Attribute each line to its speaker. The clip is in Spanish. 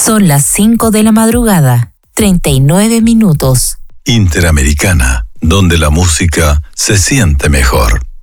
Speaker 1: Son las 5 de la madrugada, 39 minutos.
Speaker 2: Interamericana, donde la música se siente mejor.